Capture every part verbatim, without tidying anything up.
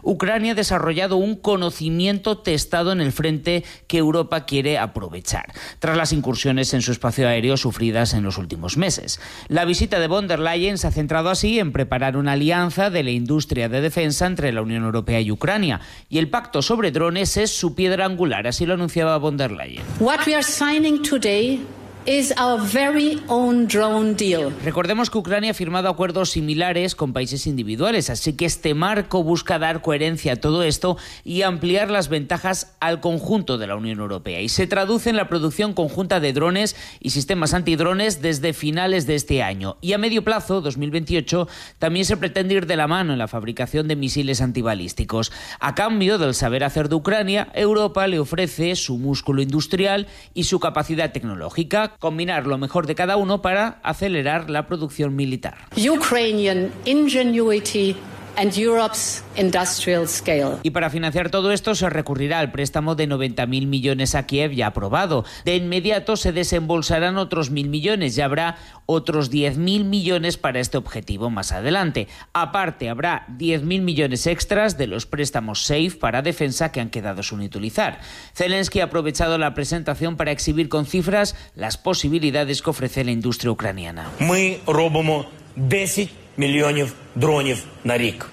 Ucrania ha desarrollado un conocimiento testado en el frente que Europa quiere aprovechar, tras las incursiones en su espacio aéreo sufridas en los últimos meses. La visita de von der Leyen se ha centrado así en preparar una alianza de la industria de defensa entre la Unión Europea y Ucrania, y el pacto sobre drones es su piedra angular, así lo anunciaba von der Leyen. What we are signing today is our very own drone deal. Recordemos que Ucrania ha firmado acuerdos similares con países individuales, así que este marco busca dar coherencia a todo esto y ampliar las ventajas al conjunto de la Unión Europea. Y se traduce en la producción conjunta de drones y sistemas antidrones desde finales de este año. Y a medio plazo, dos mil veintiocho, también se pretende ir de la mano en la fabricación de misiles antibalísticos. A cambio del saber hacer de Ucrania, Europa le ofrece su músculo industrial y su capacidad tecnológica, combinar lo mejor de cada uno para acelerar la producción militar. Ukrainian ingenuity and Europe's industrial scale. Y para financiar todo esto se recurrirá al préstamo de noventa mil millones a Kiev ya aprobado. De inmediato se desembolsarán otros mil millones y habrá otros diez mil millones para este objetivo más adelante. Aparte, habrá diez mil millones extras de los préstamos SAFE para defensa que han quedado sin utilizar. Zelensky ha aprovechado la presentación para exhibir con cifras las posibilidades que ofrece la industria ucraniana. Ми робимо десять мільйонів дронів на рік.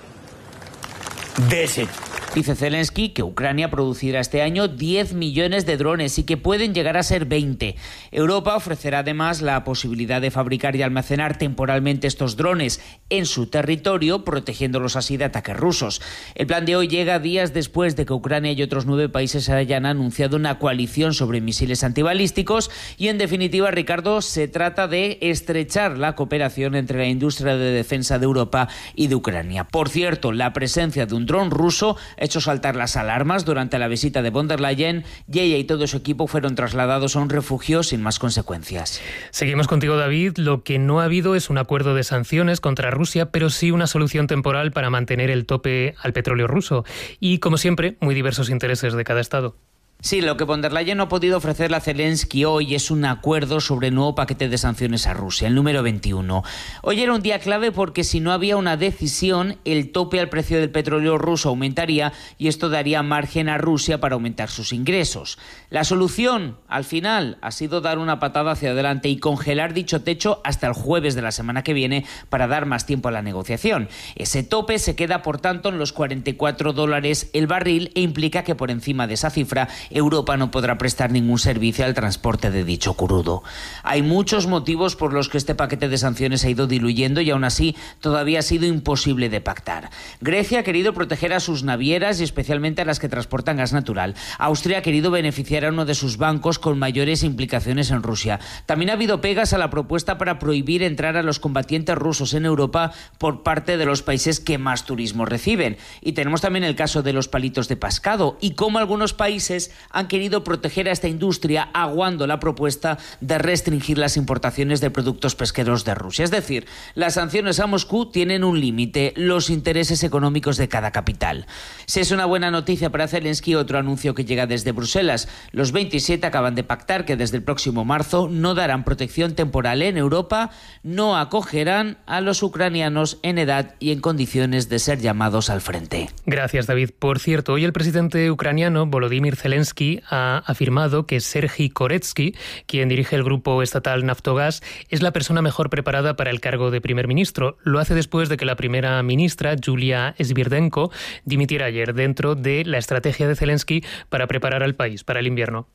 десять. Dice Zelensky que Ucrania producirá este año diez millones de drones y que pueden llegar a ser veinte. Europa ofrecerá además la posibilidad de fabricar y almacenar temporalmente estos drones en su territorio, protegiéndolos así de ataques rusos. El plan de hoy llega días después de que Ucrania y otros nueve países hayan anunciado una coalición sobre misiles antibalísticos y, en definitiva, Ricardo, se trata de estrechar la cooperación entre la industria de defensa de Europa y de Ucrania. Por cierto, la presencia de un dron ruso hecho saltar las alarmas durante la visita de von der Leyen, y ella y todo su equipo fueron trasladados a un refugio sin más consecuencias. Seguimos contigo, David. Lo que no ha habido es un acuerdo de sanciones contra Rusia, pero sí una solución temporal para mantener el tope al petróleo ruso. Y, como siempre, muy diversos intereses de cada estado. Sí, lo que von der Leyen no ha podido ofrecerle a Zelensky hoy es un acuerdo sobre el nuevo paquete de sanciones a Rusia, el número veintiuno. Hoy era un día clave porque si no había una decisión, el tope al precio del petróleo ruso aumentaría y esto daría margen a Rusia para aumentar sus ingresos. La solución, al final, ha sido dar una patada hacia adelante y congelar dicho techo hasta el jueves de la semana que viene para dar más tiempo a la negociación. Ese tope se queda, por tanto, en los cuarenta y cuatro dólares el barril e implica que por encima de esa cifra Europa no podrá prestar ningún servicio al transporte de dicho crudo. Hay muchos motivos por los que este paquete de sanciones ha ido diluyendo y aún así todavía ha sido imposible de pactar. Grecia ha querido proteger a sus navieras y especialmente a las que transportan gas natural. Austria ha querido beneficiar a uno de sus bancos con mayores implicaciones en Rusia. También ha habido pegas a la propuesta para prohibir entrar a los combatientes rusos en Europa por parte de los países que más turismo reciben. Y tenemos también el caso de los palitos de pescado y cómo algunos países han querido proteger a esta industria aguando la propuesta de restringir las importaciones de productos pesqueros de Rusia. Es decir, las sanciones a Moscú tienen un límite, los intereses económicos de cada capital. Si es una buena noticia para Zelensky, otro anuncio que llega desde Bruselas. Los veintisiete acaban de pactar que desde el próximo marzo no darán protección temporal en Europa, no acogerán a los ucranianos en edad y en condiciones de ser llamados al frente. Gracias, David. Por cierto, hoy el presidente ucraniano, Volodymyr Zelensky, ha afirmado que Serhiy Koretsky, quien dirige el grupo estatal Naftogaz, es la persona mejor preparada para el cargo de primer ministro. Lo hace después de que la primera ministra, Yulia Sviridenko, dimitiera ayer dentro de la estrategia de Zelensky para preparar al país para el invierno.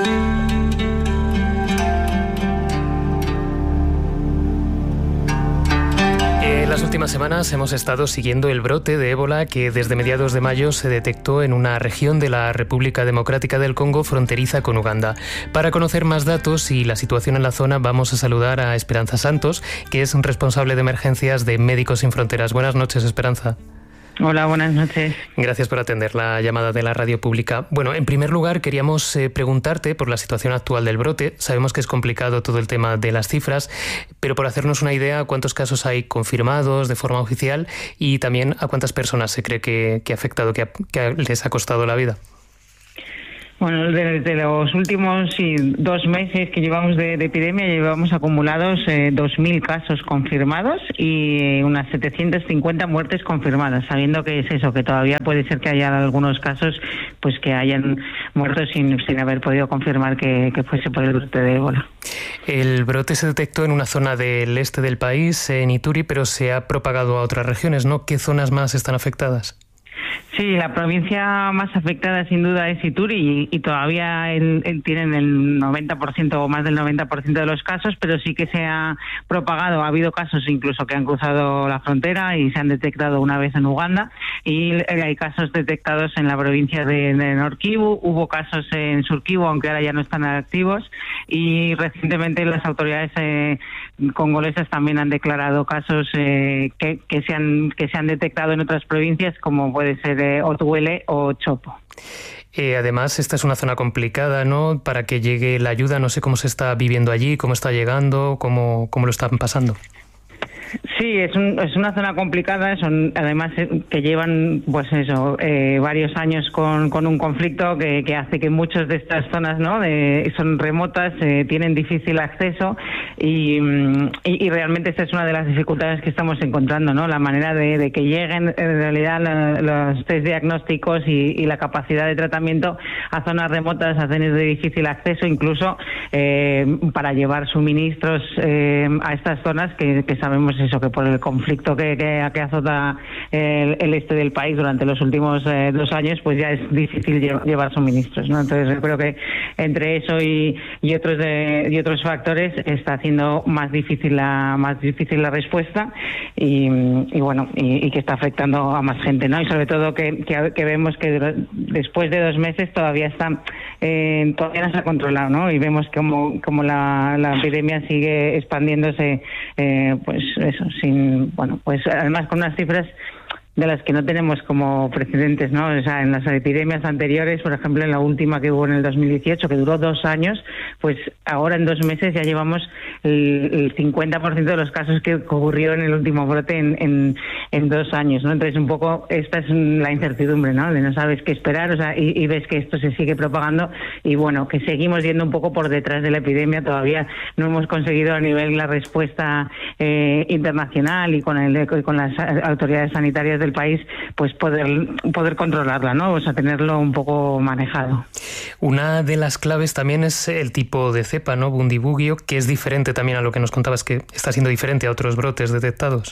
En las últimas semanas hemos estado siguiendo el brote de ébola que desde mediados de mayo se detectó en una región de la República Democrática del Congo fronteriza con Uganda. Para conocer más datos y la situación en la zona vamos a saludar a Esperanza Santos, que es responsable de emergencias de Médicos Sin Fronteras. Buenas noches, Esperanza. Hola, buenas noches. Gracias por atender la llamada de la radio pública. Bueno, en primer lugar queríamos eh, preguntarte por la situación actual del brote. Sabemos que es complicado todo el tema de las cifras, pero por hacernos una idea, ¿cuántos casos hay confirmados de forma oficial y también a cuántas personas se cree que, que ha afectado, que, ha, que les ha costado la vida? Bueno, desde los últimos sí, dos meses que llevamos de, de epidemia, llevamos acumulados eh, dos mil casos confirmados y unas setecientas cincuenta muertes confirmadas, sabiendo que es eso, que todavía puede ser que haya algunos casos pues que hayan muerto sin, sin haber podido confirmar que, que fuese por el brote de ébola. El brote se detectó en una zona del este del país, en Ituri, pero se ha propagado a otras regiones, ¿no? ¿Qué zonas más están afectadas? Sí, la provincia más afectada sin duda es Ituri y, y todavía el, el, tienen el noventa por ciento o más del noventa por ciento de los casos, pero sí que se ha propagado. Ha habido casos incluso que han cruzado la frontera y se han detectado una vez en Uganda, y hay casos detectados en la provincia de, de Nord Kivu, hubo casos en Sur Kivu, aunque ahora ya no están activos, y recientemente las autoridades eh, congolesas también han declarado casos eh, que, que, se han, que se han detectado en otras provincias, como puede ser de Otuele o Chopo. Eh, además, esta es una zona complicada, ¿no? Para que llegue la ayuda, no sé cómo se está viviendo allí, cómo está llegando, cómo, cómo lo están pasando. Sí, es, un, es una zona complicada, son además que llevan pues eso eh, varios años con, con un conflicto que, que hace que muchas de estas zonas no de, son remotas, eh, tienen difícil acceso y, y, y realmente esta es una de las dificultades que estamos encontrando, ¿no? La manera de, de que lleguen en realidad la, los test diagnósticos y, y la capacidad de tratamiento a zonas remotas, a zonas de difícil acceso, incluso eh, para llevar suministros eh, a estas zonas que, que sabemos eso, que por el conflicto que, que, que azota el, el este del país durante los últimos eh, dos años, pues ya es difícil llevar, llevar suministros, ¿no? Entonces yo creo que entre eso y, y otros de, y otros factores está haciendo más difícil la más difícil la respuesta y, y bueno y, y que está afectando a más gente, ¿no? Y sobre todo que, que, que vemos que después de dos meses todavía está eh, todavía no se ha controlado, ¿no? Y vemos como como la, la epidemia sigue expandiéndose, eh, pues eso, sin, bueno, pues además con unas cifras de las que no tenemos como precedentes, ¿no? O sea, en las epidemias anteriores, por ejemplo, en la última que hubo en el dos mil dieciocho, que duró dos años, pues ahora en dos meses ya llevamos el, el cincuenta por ciento de los casos que ocurrió en el último brote en, en, en dos años, ¿no? Entonces, un poco esta es la incertidumbre, ¿no? De no sabes qué esperar, o sea, y, y ves que esto se sigue propagando y, bueno, que seguimos yendo un poco por detrás de la epidemia, todavía no hemos conseguido a nivel la respuesta eh, internacional y con, el, con las autoridades sanitarias del país, pues poder poder controlarla, ¿no? O sea, tenerlo un poco manejado. Una de las claves también es el tipo de cepa, ¿no? Bundibugyo, que es diferente también a lo que nos contabas, que está siendo diferente a otros brotes detectados.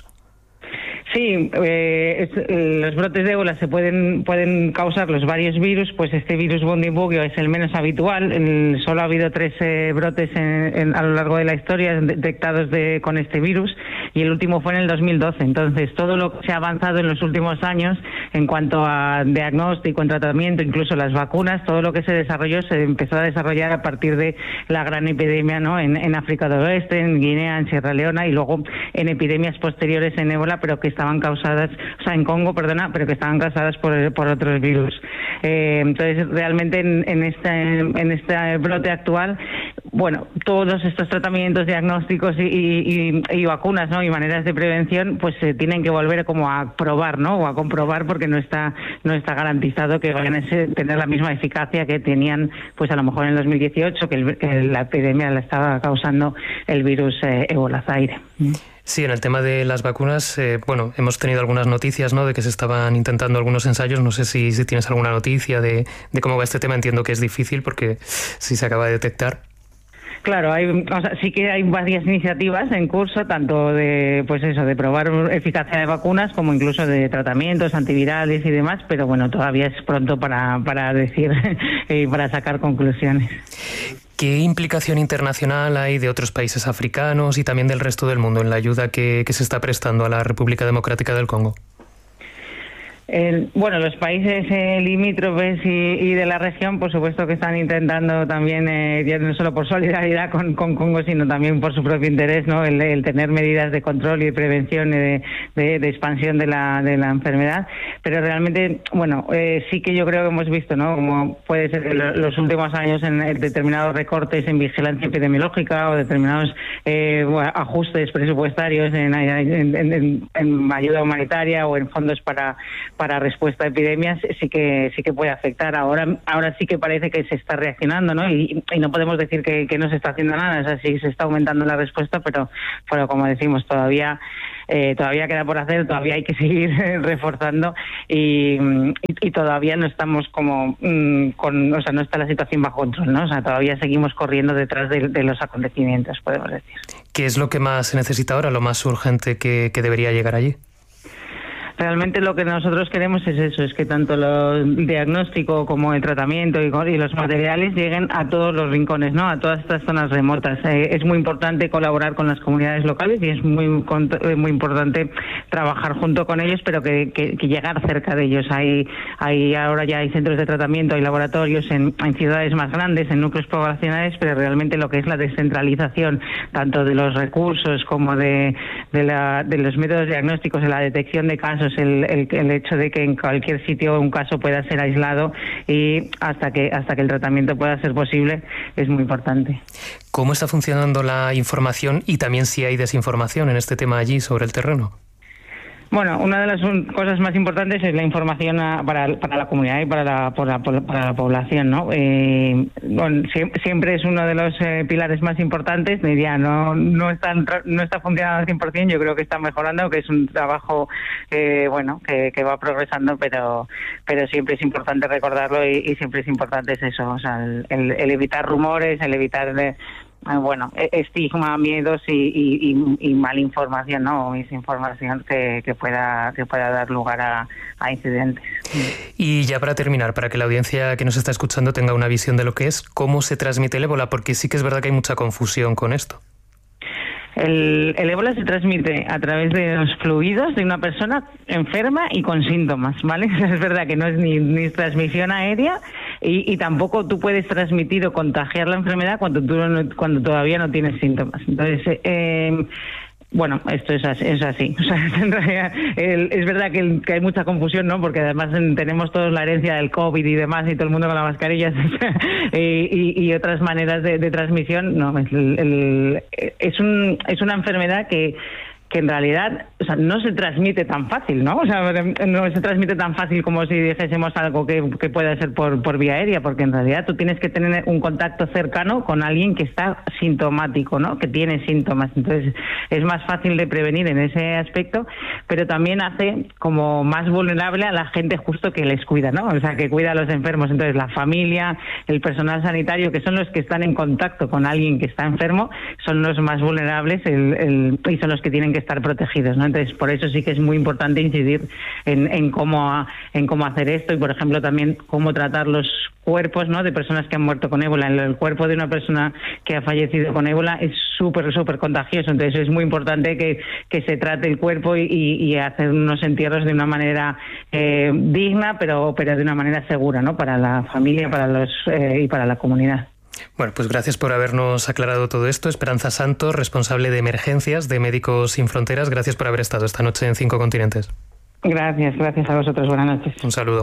Sí, eh, es, los brotes de ébola se pueden pueden causar los varios virus, pues este virus Bundibugyo es el menos habitual. El, solo ha habido tres eh, brotes en, en, a lo largo de la historia detectados de, con este virus, y el último fue en el dos mil doce. Entonces, todo lo que se ha avanzado en los últimos años en cuanto a diagnóstico, en tratamiento, incluso las vacunas, todo lo que se desarrolló se empezó a desarrollar a partir de la gran epidemia, ¿no? En, en África del Oeste, en Guinea, en Sierra Leona, y luego en epidemias posteriores en ébola, pero que estaban causadas, o sea, en Congo, perdona, pero que estaban causadas por, por otros virus. Eh, entonces, realmente en, en este en este brote actual, bueno, todos estos tratamientos diagnósticos y, y, y, y vacunas, ¿no? Y maneras de prevención, pues se tienen que volver como a probar, ¿no? O a comprobar, porque no está no está garantizado que vayan a tener la misma eficacia que tenían, pues a lo mejor en el dos mil dieciocho, que, el, que la epidemia la estaba causando el virus eh, Ebola Zaire. Sí, en el tema de las vacunas, eh, bueno, hemos tenido algunas noticias, ¿no? De que se estaban intentando algunos ensayos. No sé si, si tienes alguna noticia de, de cómo va este tema. Entiendo que es difícil porque sí se acaba de detectar. Claro, hay, o sea, sí que hay varias iniciativas en curso, tanto de, pues eso, de probar eficacia de vacunas como incluso de tratamientos antivirales y demás, pero bueno, todavía es pronto para, para decir y para sacar conclusiones. ¿Qué implicación internacional hay de otros países africanos y también del resto del mundo en la ayuda que, que se está prestando a la República Democrática del Congo? El, bueno, los países eh, limítrofes y, y de la región, por supuesto que están intentando también, eh, ya no solo por solidaridad con, con Congo, sino también por su propio interés, ¿no? El, el tener medidas de control y de prevención y de, de, de expansión de la, de la enfermedad. Pero realmente, bueno, eh, sí que yo creo que hemos visto, ¿no? Como puede ser que los últimos años en, en determinados recortes en vigilancia epidemiológica o determinados eh, ajustes presupuestarios en, en, en, en ayuda humanitaria o en fondos para para respuesta a epidemias sí que sí que puede afectar. Ahora ahora sí que parece que se está reaccionando, ¿no? Y, y no podemos decir que, que no se está haciendo nada, o sea, sí se está aumentando la respuesta, pero, pero como decimos, todavía eh, todavía queda por hacer, todavía hay que seguir reforzando y, y, y todavía no estamos como mmm, con, o sea, no está la situación bajo control, ¿no? O sea, todavía seguimos corriendo detrás de, de los acontecimientos, podemos decir. ¿Qué es lo que más se necesita ahora, lo más urgente que, que debería llegar allí? Realmente lo que nosotros queremos es eso, es que tanto el diagnóstico como el tratamiento y, y los materiales lleguen a todos los rincones, ¿no? A todas estas zonas remotas. Eh, es muy importante colaborar con las comunidades locales y es muy muy importante trabajar junto con ellos, pero que, que, que llegar cerca de ellos. Hay, hay ahora ya hay centros de tratamiento, hay laboratorios en, en ciudades más grandes, en núcleos poblacionales, pero realmente lo que es la descentralización tanto de los recursos como de, de, la, de los métodos diagnósticos, de la detección de casos, El, el, el hecho de que en cualquier sitio un caso pueda ser aislado y hasta que hasta que el tratamiento pueda ser posible es muy importante. ¿Cómo está funcionando la información y también si hay desinformación en este tema allí sobre el terreno? Bueno, una de las cosas más importantes es la información a, para, para la comunidad y para la, para, para la población, ¿no? Eh, bueno, siempre es uno de los eh, pilares más importantes. Diría, no no está no está funcionando al cien por ciento. Yo creo que está mejorando, que es un trabajo eh, bueno que, que va progresando, pero pero siempre es importante recordarlo y, y siempre es importante es eso, o sea, el, el, el evitar rumores, el evitar de, bueno, estigma, miedos y, y, y, y mala información, ¿no? Misinformación que, que pueda que pueda dar lugar a, a incidentes. Y ya para terminar, para que la audiencia que nos está escuchando tenga una visión de lo que es, ¿cómo se transmite el ébola? Porque sí que es verdad que hay mucha confusión con esto. El, el ébola se transmite a través de los fluidos de una persona enferma y con síntomas, ¿vale? Es verdad que no es ni, ni transmisión aérea y, y tampoco tú puedes transmitir o contagiar la enfermedad cuando tú no, cuando todavía no tienes síntomas. Entonces, eh, bueno, esto es así. Es, así. O sea, en realidad, el, es verdad que, el, que hay mucha confusión, ¿no? Porque además tenemos todos la herencia del COVID y demás y todo el mundo con las mascarillas y, y, y otras maneras de, de transmisión. No, es, el, el, es, un, es una enfermedad que que en realidad, o sea, no se transmite tan fácil, ¿no? O sea, no se transmite tan fácil como si dijésemos algo que, que pueda ser por, por vía aérea, porque en realidad tú tienes que tener un contacto cercano con alguien que está sintomático, ¿no? Que tiene síntomas. Entonces, es más fácil de prevenir en ese aspecto, pero también hace como más vulnerable a la gente justo que les cuida, ¿no? O sea, que cuida a los enfermos. Entonces, la familia, el personal sanitario, que son los que están en contacto con alguien que está enfermo, son los más vulnerables el, el, y son los que tienen que estar protegidos, ¿no? Entonces, por eso sí que es muy importante incidir en, en cómo en cómo hacer esto y, por ejemplo, también cómo tratar los cuerpos, ¿no? De personas que han muerto con ébola. El, el cuerpo de una persona que ha fallecido con ébola es súper, súper contagioso. Entonces, es muy importante que, que se trate el cuerpo y, y, y hacer unos entierros de una manera eh, digna, pero, pero de una manera segura, ¿no? Para la familia, para los eh, y para la comunidad. Bueno, pues gracias por habernos aclarado todo esto. Esperanza Santos, responsable de emergencias de Médicos Sin Fronteras, gracias por haber estado esta noche en Cinco Continentes. Gracias, gracias a vosotros. Buenas noches. Un saludo.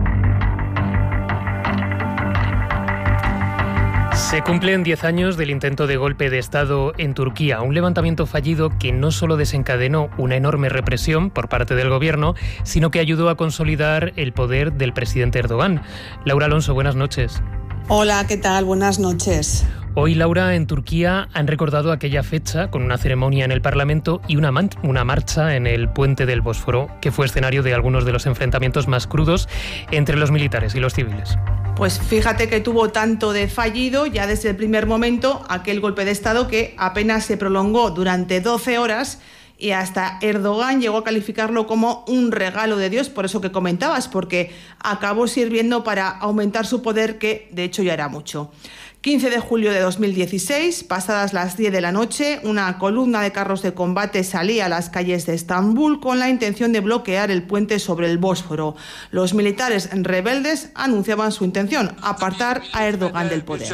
Se cumplen diez años del intento de golpe de Estado en Turquía, un levantamiento fallido que no solo desencadenó una enorme represión por parte del gobierno, sino que ayudó a consolidar el poder del presidente Erdogan. Laura Alonso, buenas noches. Hola, ¿qué tal? Buenas noches. Hoy, Laura, en Turquía han recordado aquella fecha con una ceremonia en el Parlamento y una, man- una marcha en el puente del Bósforo, que fue escenario de algunos de los enfrentamientos más crudos entre los militares y los civiles. Pues fíjate que tuvo tanto de fallido ya desde el primer momento aquel golpe de Estado que apenas se prolongó durante doce horas y hasta Erdogan llegó a calificarlo como un regalo de Dios, por eso que comentabas, porque acabó sirviendo para aumentar su poder, que de hecho ya era mucho. quince de julio de dos mil dieciséis, pasadas las diez de la noche, una columna de carros de combate salía a las calles de Estambul con la intención de bloquear el puente sobre el Bósforo. Los militares rebeldes anunciaban su intención, apartar a Erdogan del poder.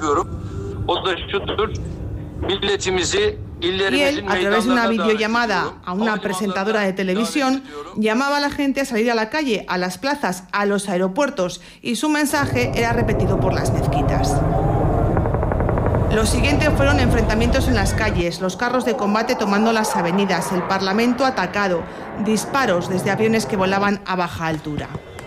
Y él, a través de una videollamada a una presentadora de televisión, llamaba a la gente a salir a la calle, a las plazas, a los aeropuertos, y su mensaje era repetido por las mezquitas. Lo siguiente fueron enfrentamientos en las calles, los carros de combate tomando las avenidas, el Parlamento atacado, disparos desde aviones que volaban a baja altura.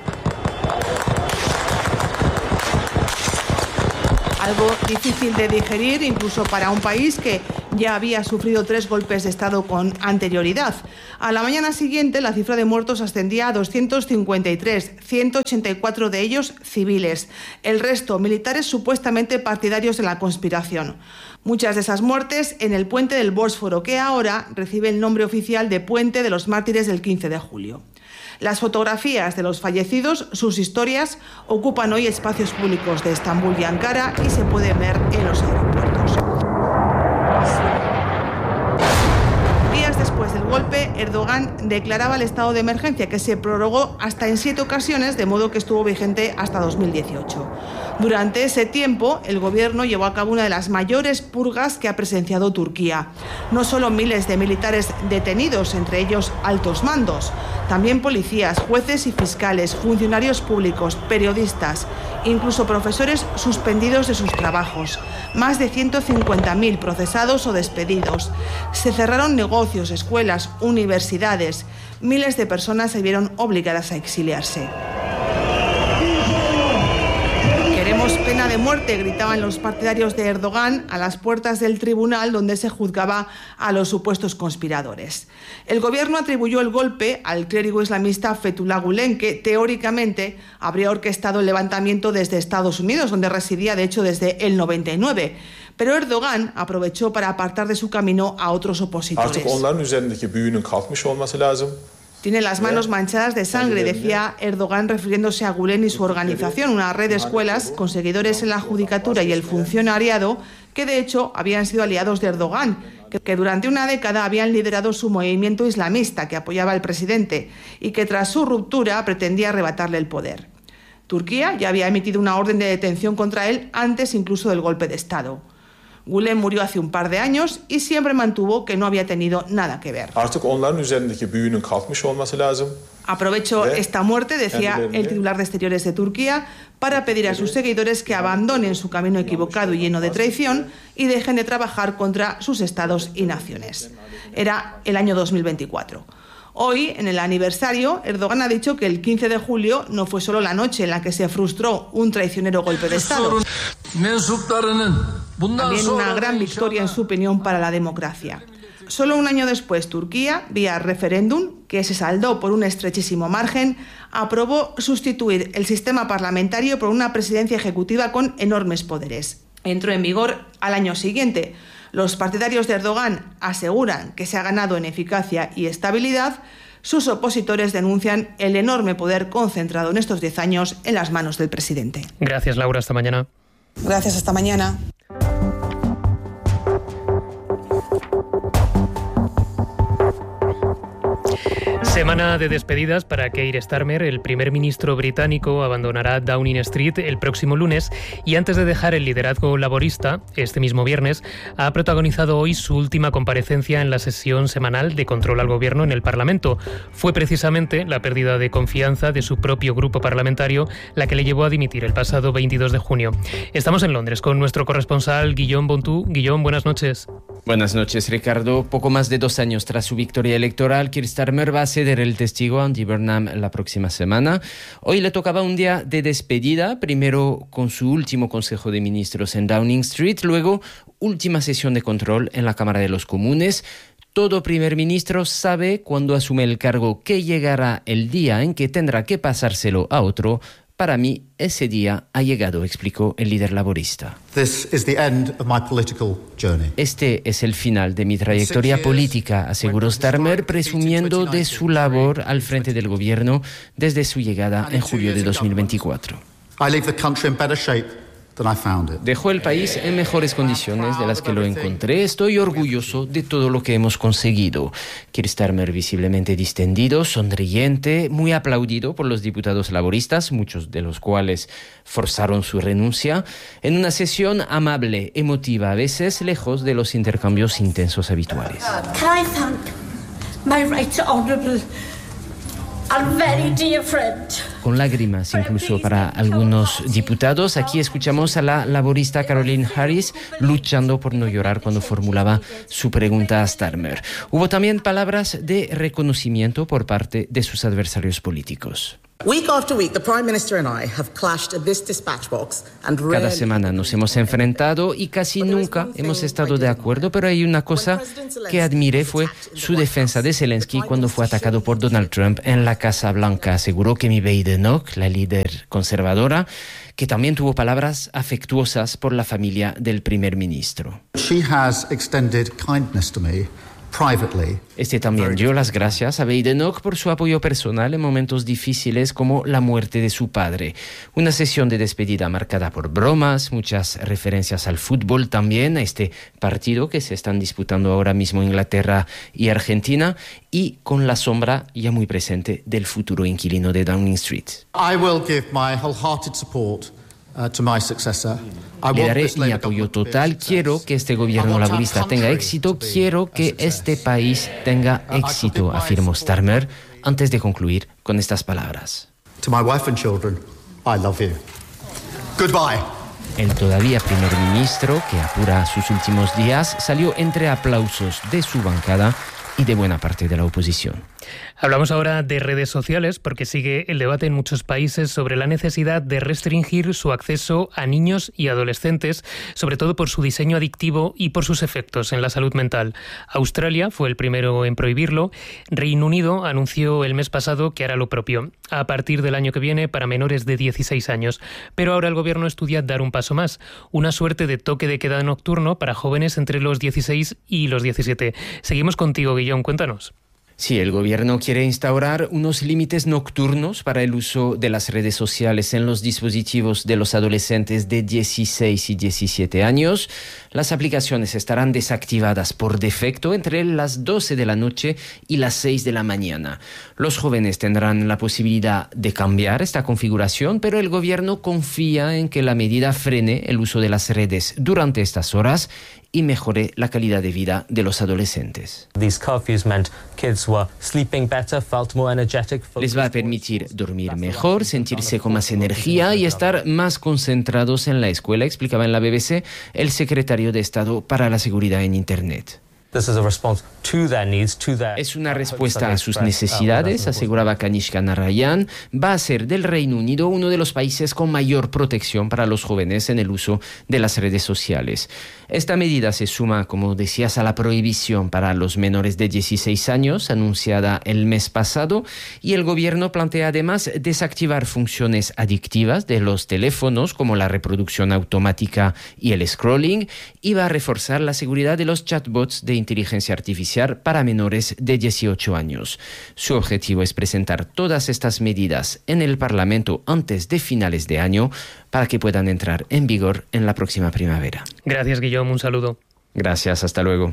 Algo difícil de digerir incluso para un país que ya había sufrido tres golpes de Estado con anterioridad. A la mañana siguiente la cifra de muertos ascendía a doscientos cincuenta y tres, ciento ochenta y cuatro de ellos civiles, el resto militares supuestamente partidarios de la conspiración. Muchas de esas muertes en el puente del Bósforo, que ahora recibe el nombre oficial de Puente de los Mártires del quince de julio. Las fotografías de los fallecidos, sus historias, ocupan hoy espacios públicos de Estambul y Ankara y se pueden ver en los aeropuertos. Días después del golpe, Erdogan declaraba el estado de emergencia, que se prorrogó hasta en siete ocasiones, de modo que estuvo vigente hasta dos mil dieciocho. Durante ese tiempo, el gobierno llevó a cabo una de las mayores purgas que ha presenciado Turquía. No solo miles de militares detenidos, entre ellos altos mandos, también policías, jueces y fiscales, funcionarios públicos, periodistas, incluso profesores suspendidos de sus trabajos. Más de ciento cincuenta mil procesados o despedidos. Se cerraron negocios, escuelas, universidades. Miles de personas se vieron obligadas a exiliarse. Queremos pena de muerte, gritaban los partidarios de Erdogan a las puertas del tribunal donde se juzgaba a los supuestos conspiradores. El gobierno atribuyó el golpe al clérigo islamista Fethullah Gülen, que teóricamente habría orquestado el levantamiento desde Estados Unidos, donde residía de hecho desde el noventa y nueve. Pero Erdogan aprovechó para apartar de su camino a otros opositores. Tiene las manos manchadas de sangre, decía Erdogan refiriéndose a Gülen y su organización, una red de escuelas con seguidores en la judicatura y el funcionariado que de hecho habían sido aliados de Erdogan, que durante una década habían liderado su movimiento islamista que apoyaba al presidente y que tras su ruptura pretendía arrebatarle el poder. Turquía ya había emitido una orden de detención contra él antes incluso del golpe de Estado. Gülen murió hace un par de años y siempre mantuvo que no había tenido nada que ver. Aprovecho esta muerte, decía el titular de Exteriores de Turquía, para pedir a sus seguidores que abandonen su camino equivocado y lleno de traición y dejen de trabajar contra sus estados y naciones. Era el año dos mil veinticuatro. Hoy, en el aniversario, Erdogan ha dicho que el quince de julio no fue solo la noche en la que se frustró un traicionero golpe de Estado. También una gran victoria, en su opinión, para la democracia. Solo un año después, Turquía, vía referéndum, que se saldó por un estrechísimo margen, aprobó sustituir el sistema parlamentario por una presidencia ejecutiva con enormes poderes. Entró en vigor al año siguiente. Los partidarios de Erdogan aseguran que se ha ganado en eficacia y estabilidad. Sus opositores denuncian el enorme poder concentrado en estos diez años en las manos del presidente. Gracias, Laura. Hasta mañana. Gracias, hasta mañana. Semana de despedidas para Keir Starmer. El primer ministro británico abandonará Downing Street el próximo lunes y antes de dejar el liderazgo laborista, este mismo viernes, ha protagonizado hoy su última comparecencia en la sesión semanal de control al gobierno en el Parlamento. Fue precisamente la pérdida de confianza de su propio grupo parlamentario la que le llevó a dimitir el pasado veintidós de junio. Estamos en Londres con nuestro corresponsal Guillaume Bontú. Guillaume, buenas noches. Buenas noches, Ricardo. Poco más de dos años tras su victoria electoral, Keir Starmer va a ceder el testigo a Andy Burnham la próxima semana. Hoy le tocaba un día de despedida, primero con su último Consejo de Ministros en Downing Street, luego última sesión de control en la Cámara de los Comunes. Todo primer ministro sabe cuando asume el cargo que llegará el día en que tendrá que pasárselo a otro. Para mí, ese día ha llegado, explicó el líder laborista. This is the end of my political journey. Este es el final de mi trayectoria política, aseguró Starmer, presumiendo de su labor al frente del gobierno desde su llegada en julio de dos mil veinticuatro. I leave the country in better shape than I found it. Dejó el país en mejores condiciones de las que lo encontré. Estoy orgulloso de todo lo que hemos conseguido. Keir Starmer visiblemente distendido, sonriente, muy aplaudido por los diputados laboristas, muchos de los cuales forzaron su renuncia, en una sesión amable, emotiva, a veces lejos de los intercambios intensos habituales. Can I thank my right honourable and very dear friend con lágrimas incluso para algunos diputados. Aquí escuchamos a la laborista Caroline Harris luchando por no llorar cuando formulaba su pregunta a Starmer. Hubo también palabras de reconocimiento por parte de sus adversarios políticos. Cada semana nos hemos enfrentado y casi nunca hemos estado de acuerdo, pero hay una cosa que admiré, fue su defensa de Zelensky cuando fue atacado por Donald Trump en la Casa Blanca. Aseguró que mi Badenoch, la líder conservadora, que también tuvo palabras afectuosas por la familia del primer ministro. She has extended kindness to me. Este también dio las gracias a Badenoch por su apoyo personal en momentos difíciles como la muerte de su padre. Una sesión de despedida marcada por bromas, muchas referencias al fútbol también, a este partido que se están disputando ahora mismo Inglaterra y Argentina, y con la sombra ya muy presente del futuro inquilino de Downing Street. I will give my wholehearted support Uh, to my successor. Le daré mi apoyo total. Quiero que este gobierno laborista tenga éxito. Quiero que este país tenga éxito, afirmó Starmer antes de concluir con estas palabras. To my wife and children, I love you. Goodbye. El todavía primer ministro, que apura sus últimos días, salió entre aplausos de su bancada y de buena parte de la oposición. Hablamos ahora de redes sociales porque sigue el debate en muchos países sobre la necesidad de restringir su acceso a niños y adolescentes, sobre todo por su diseño adictivo y por sus efectos en la salud mental. Australia fue el primero en prohibirlo. Reino Unido anunció el mes pasado que hará lo propio a partir del año que viene para menores de dieciséis años. Pero ahora el gobierno estudia dar un paso más, una suerte de toque de queda nocturno para jóvenes entre los dieciséis y los diecisiete. Seguimos contigo, Guillón, cuéntanos. Sí, el gobierno quiere instaurar unos límites nocturnos para el uso de las redes sociales en los dispositivos de los adolescentes de dieciséis y diecisiete años. Las aplicaciones estarán desactivadas por defecto entre las doce de la noche y las seis de la mañana. Los jóvenes tendrán la posibilidad de cambiar esta configuración, pero el gobierno confía en que la medida frene el uso de las redes durante estas horas y mejore la calidad de vida de los adolescentes. Les va a permitir dormir mejor, sentirse con más energía y estar más concentrados en la escuela, explicaba en la B B C el secretario de Estado para la Seguridad en Internet. Es una respuesta a sus necesidades, aseguraba Kanishka Narayan. Va a ser del Reino Unido uno de los países con mayor protección para los jóvenes en el uso de las redes sociales. Esta medida se suma, como decías, a la prohibición para los menores de dieciséis años, anunciada el mes pasado, y el gobierno plantea además desactivar funciones adictivas de los teléfonos, como la reproducción automática y el scrolling, y va a reforzar la seguridad de los chatbots de inteligencia artificial para menores de dieciocho años. Su objetivo es presentar todas estas medidas en el Parlamento antes de finales de año para que puedan entrar en vigor en la próxima primavera. Gracias, Guillaume. Un saludo. Gracias. Hasta luego.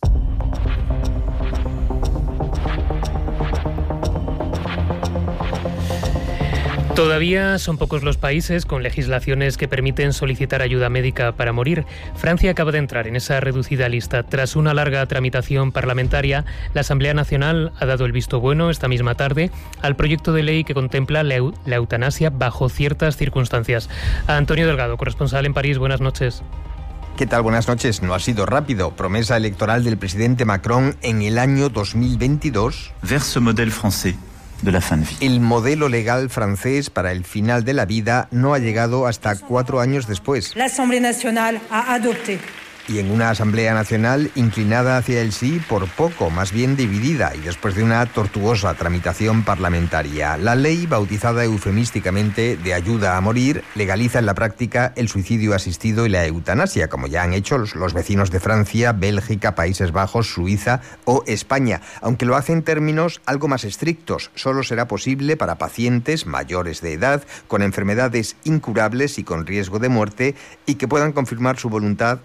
Todavía son pocos los países con legislaciones que permiten solicitar ayuda médica para morir. Francia acaba de entrar en esa reducida lista. Tras una larga tramitación parlamentaria, la Asamblea Nacional ha dado el visto bueno esta misma tarde al proyecto de ley que contempla la, eu- la eutanasia bajo ciertas circunstancias. A Antonio Delgado, corresponsal en París, buenas noches. ¿Qué tal? Buenas noches. No ha sido rápido. Promesa electoral del presidente Macron en el año dos mil veintidós. Vers ce modèle français. De la fin de vie. El modelo legal francés para el final de la vida no ha llegado hasta cuatro años después. La Asamblea Nacional ha adoptado. Y en una Asamblea Nacional inclinada hacia el sí por poco, más bien dividida, y después de una tortuosa tramitación parlamentaria. La ley, bautizada eufemísticamente de ayuda a morir, legaliza en la práctica el suicidio asistido y la eutanasia, como ya han hecho los, los vecinos de Francia, Bélgica, Países Bajos, Suiza o España, aunque lo hace en términos algo más estrictos. Solo será posible para pacientes mayores de edad, con enfermedades incurables y con riesgo de muerte, y que puedan confirmar su voluntad hasta el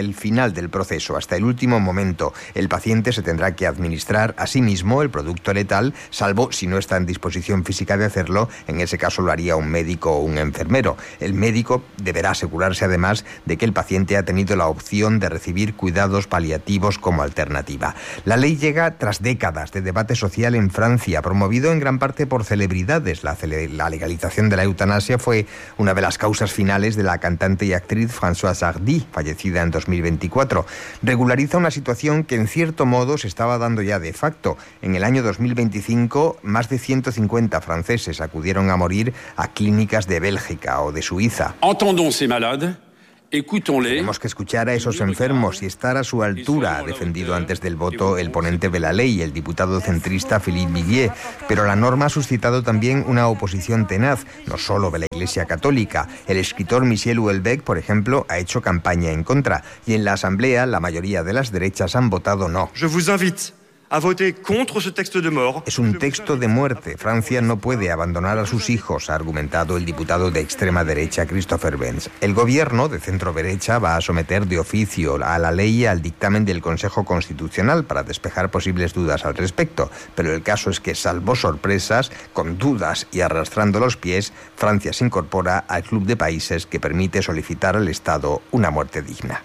el final del proceso, hasta el último momento. El paciente se tendrá que administrar a sí mismo el producto letal, salvo si no está en disposición física de hacerlo. En ese caso lo haría un médico o un enfermero. El médico deberá asegurarse además de que el paciente ha tenido la opción de recibir cuidados paliativos como alternativa. La ley llega tras décadas de debate social en Francia, promovido en gran parte por celebridades. La, cele- la legalización de la eutanasia fue una de las causas finales de la cantante y actriz Françoise Hardy, fallecida en dos mil veinticuatro. Regulariza una situación que en cierto modo se estaba dando ya de facto. En el año dos mil veinticinco, más de ciento cincuenta franceses acudieron a morir a clínicas de Bélgica o de Suiza. Entendons ces malades. Tenemos que escuchar a esos enfermos y estar a su altura, ha defendido antes del voto el ponente de la ley, el diputado centrista Philippe Viguier. Pero la norma ha suscitado también una oposición tenaz, no solo de la Iglesia Católica. El escritor Michel Houellebecq, por ejemplo, ha hecho campaña en contra. Y en la Asamblea, la mayoría de las derechas han votado no. Je vous invite a voter contre ce texte de mort. Es un texto de muerte. Francia no puede abandonar a sus hijos, ha argumentado el diputado de extrema derecha Christopher Benz. El gobierno de centro derecha va a someter de oficio a la ley al dictamen del Consejo Constitucional para despejar posibles dudas al respecto. Pero el caso es que, salvo sorpresas, con dudas y arrastrando los pies, Francia se incorpora al club de países que permite solicitar al Estado una muerte digna.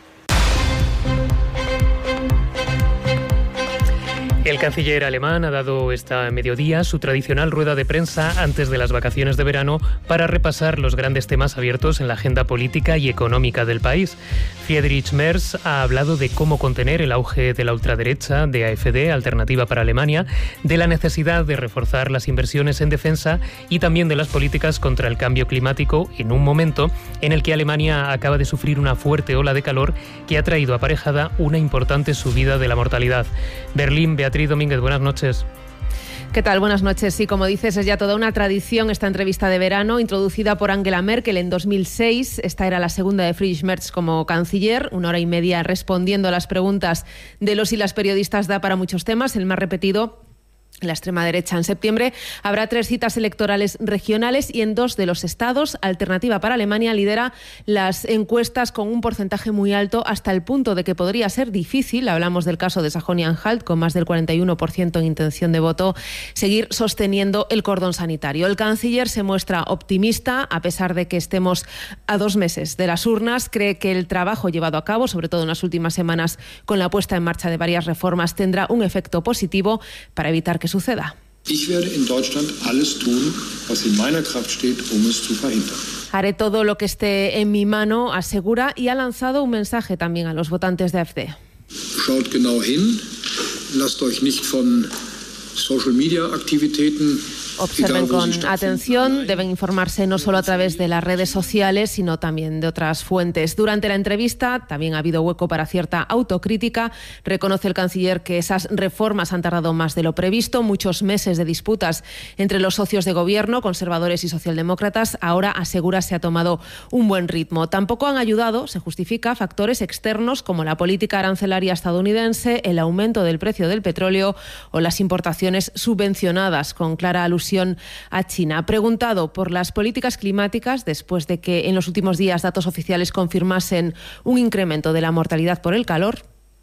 El canciller alemán ha dado esta mediodía su tradicional rueda de prensa antes de las vacaciones de verano para repasar los grandes temas abiertos en la agenda política y económica del país. Friedrich Merz ha hablado de cómo contener el auge de la ultraderecha, de A F D, Alternativa para Alemania, de la necesidad de reforzar las inversiones en defensa y también de las políticas contra el cambio climático en un momento en el que Alemania acaba de sufrir una fuerte ola de calor que ha traído aparejada una importante subida de la mortalidad. Berlín, Beatriz Domínguez, buenas noches. ¿Qué tal? Buenas noches. Sí, como dices, es ya toda una tradición esta entrevista de verano, introducida por Angela Merkel en dos mil seis. Esta era la segunda de Friedrich Merz como canciller. Una hora y media respondiendo a las preguntas de los y las periodistas da para muchos temas. El más repetido, la extrema derecha. En septiembre habrá tres citas electorales regionales y en dos de los estados, Alternativa para Alemania lidera las encuestas con un porcentaje muy alto, hasta el punto de que podría ser difícil, hablamos del caso de Sajonia-Anhalt, con más del cuarenta y uno por ciento en intención de voto, seguir sosteniendo el cordón sanitario. El canciller se muestra optimista, a pesar de que estemos a dos meses de las urnas. Cree que el trabajo llevado a cabo, sobre todo en las últimas semanas, con la puesta en marcha de varias reformas, tendrá un efecto positivo para evitar que suceda. Ich werde in Deutschland alles tun, was in meiner Kraft steht, um es zu verhindern. Haré todo lo que esté en mi mano, asegura, y ha lanzado un mensaje también a los votantes de A F D. Schaut genau hin, lasst euch nicht von Social Media Aktivitäten. Observen con atención, deben informarse no solo a través de las redes sociales, sino también de otras fuentes. Durante la entrevista también ha habido hueco para cierta autocrítica. Reconoce el canciller que esas reformas han tardado más de lo previsto, muchos meses de disputas entre los socios de gobierno, conservadores y socialdemócratas. Ahora, asegura, se ha tomado un buen ritmo. Tampoco han ayudado, se justifica, factores externos como la política arancelaria estadounidense, el aumento del precio del petróleo o las importaciones subvencionadas, con clara alusión a China. Preguntado por las políticas climáticas, después de que en los últimos días datos oficiales confirmasen un incremento de la mortalidad por el calor,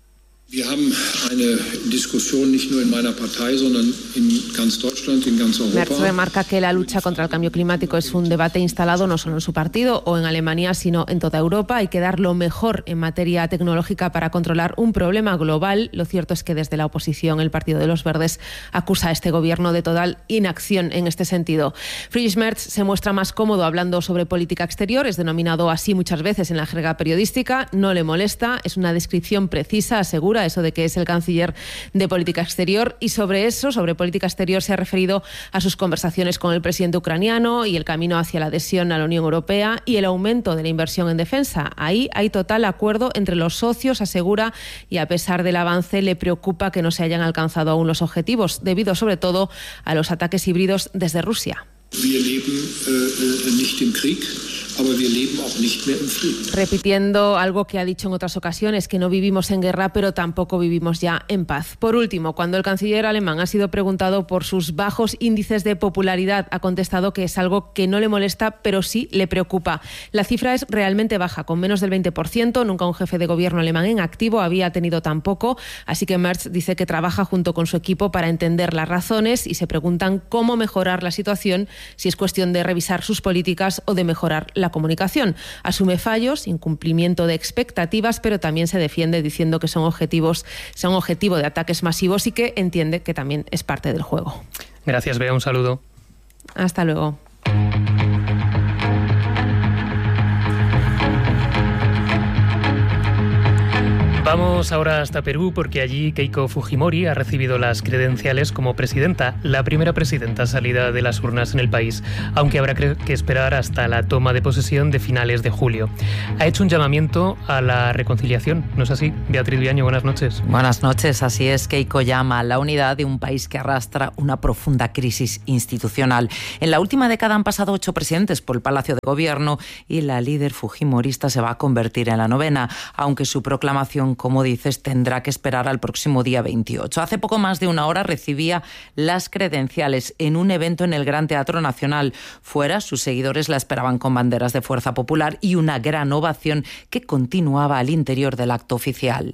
Wir haben eine Diskussion nicht nur in meiner Partei, sondern in ganz Deutschland, in ganz Europa. Merz remarca que la lucha contra el cambio climático es un debate instalado no solo en su partido o en Alemania, sino en toda Europa. Hay que dar lo mejor en materia tecnológica para controlar un problema global. Lo cierto es que desde la oposición, el Partido de los Verdes acusa a este gobierno de total inacción en este sentido. Friedrich Merz se muestra más cómodo hablando sobre política exterior, es denominado así muchas veces en la jerga periodística. No le molesta, es una descripción precisa, asegura, eso de que es el canciller de política exterior, y sobre eso, sobre política exterior, se ha referido a sus conversaciones con el presidente ucraniano y el camino hacia la adhesión a la Unión Europea y el aumento de la inversión en defensa. Ahí hay total acuerdo entre los socios, asegura, y a pesar del avance le preocupa que no se hayan alcanzado aún los objetivos, debido sobre todo a los ataques híbridos desde Rusia. Wir leben äh, nicht im Krieg. aber wir leben auch nicht mehr im Frieden. Repitiendo algo que ha dicho en otras ocasiones, que no vivimos en guerra, pero tampoco vivimos ya en paz. Por último, cuando el canciller alemán ha sido preguntado por sus bajos índices de popularidad, ha contestado que es algo que no le molesta, pero sí le preocupa. La cifra es realmente baja, con menos del veinte por ciento. Nunca un jefe de gobierno alemán en activo había tenido tan poco, así que Merz dice que trabaja junto con su equipo para entender las razones y se preguntan cómo mejorar la situación, si es cuestión de revisar sus políticas o de mejorar la comunicación. Asume fallos, incumplimiento de expectativas, pero también se defiende diciendo que son objetivos, son objetivo de ataques masivos y que entiende que también es parte del juego. Gracias, Bea, un saludo. Hasta luego. Vamos ahora hasta Perú porque allí Keiko Fujimori ha recibido las credenciales como presidenta, la primera presidenta salida de las urnas en el país, aunque habrá que esperar hasta la toma de posesión de finales de julio. Ha hecho un llamamiento a la reconciliación, ¿no es así? Beatriz Viaño, buenas noches. Buenas noches, así es. Keiko llama a la unidad de un país que arrastra una profunda crisis institucional. En la última década han pasado ocho presidentes por el Palacio de Gobierno y la líder fujimorista se va a convertir en la novena, aunque su proclamación, como dices, tendrá que esperar al próximo día veintiocho. Hace poco más de una hora recibía las credenciales en un evento en el Gran Teatro Nacional. Fuera, sus seguidores la esperaban con banderas de Fuerza Popular y una gran ovación que continuaba al interior del acto oficial.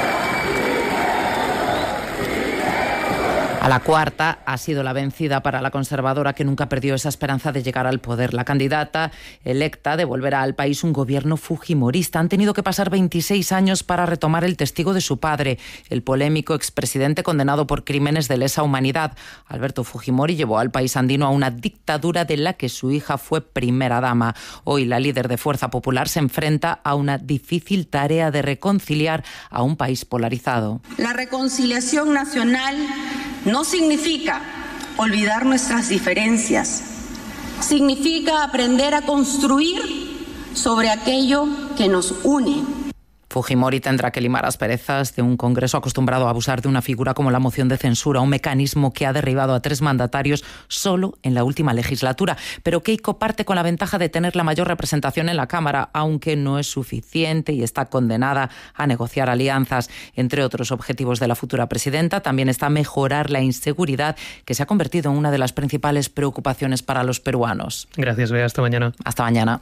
A la cuarta ha sido la vencida para la conservadora, que nunca perdió esa esperanza de llegar al poder. La candidata electa devolverá al país un gobierno fujimorista. Han tenido que pasar veintiséis años para retomar el testigo de su padre, el polémico expresidente condenado por crímenes de lesa humanidad. Alberto Fujimori llevó al país andino a una dictadura de la que su hija fue primera dama. Hoy la líder de Fuerza Popular se enfrenta a una difícil tarea de reconciliar a un país polarizado. La reconciliación nacional no significa olvidar nuestras diferencias, significa aprender a construir sobre aquello que nos une. Fujimori tendrá que limar asperezas de un Congreso acostumbrado a abusar de una figura como la moción de censura, un mecanismo que ha derribado a tres mandatarios solo en la última legislatura. Pero Keiko parte con la ventaja de tener la mayor representación en la Cámara, aunque no es suficiente y está condenada a negociar alianzas. Entre otros objetivos de la futura presidenta también está mejorar la inseguridad, que se ha convertido en una de las principales preocupaciones para los peruanos. Gracias, Bea. Hasta mañana. Hasta mañana.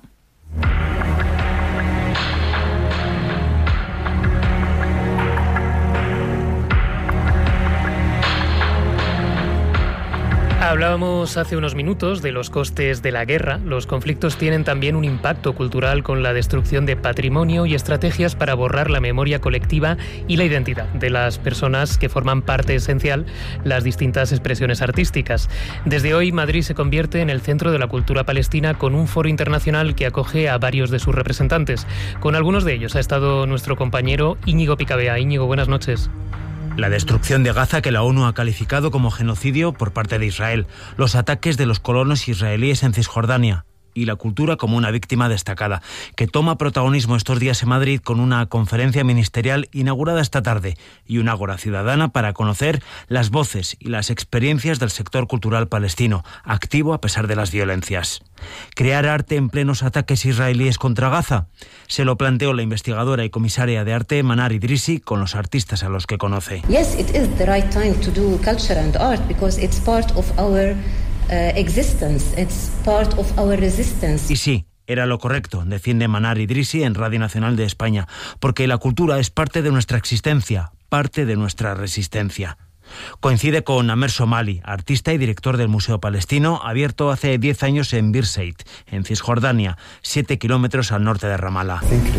Hablábamos hace unos minutos de los costes de la guerra. Los conflictos tienen también un impacto cultural con la destrucción de patrimonio y estrategias para borrar la memoria colectiva y la identidad de las personas que forman parte esencial las distintas expresiones artísticas. Desde hoy, Madrid se convierte en el centro de la cultura palestina con un foro internacional que acoge a varios de sus representantes. Con algunos de ellos ha estado nuestro compañero Íñigo Picabea. Íñigo, buenas noches. La destrucción de Gaza, que la ONU ha calificado como genocidio por parte de Israel, los ataques de los colonos israelíes en Cisjordania y la cultura como una víctima destacada, que toma protagonismo estos días en Madrid con una conferencia ministerial inaugurada esta tarde y una ágora ciudadana para conocer las voces y las experiencias del sector cultural palestino, activo a pesar de las violencias. ¿Crear arte en plenos ataques israelíes contra Gaza? Se lo planteó la investigadora y comisaria de arte Manar Idrissi con los artistas a los que conoce. Yes, it is the right time to do culture and art because it's part of our uh, existence, it's part of our resistance. Y sí, era lo correcto, defiende Manar Idrissi en Radio Nacional de España, porque la cultura es parte de nuestra existencia, parte de nuestra resistencia. Coincide con Amer Somali, artista y director del Museo Palestino, abierto hace diez años en Birzeit, en Cisjordania, siete kilómetros al norte de Ramallah.